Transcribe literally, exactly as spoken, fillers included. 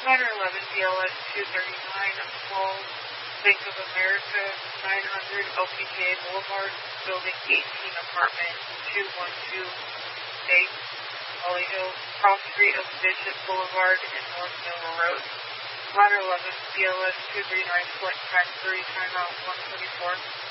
Ladder eleven B L S two thirty-nine, Falls, Bank of America, nine hundred O P K Boulevard, Building eighteen, Apartment two one two eight, Holly Hill, cross street of Bishop Boulevard and North Mill Road. Ladder eleven B L S two thirty-nine, select track three, timeout one twenty-four.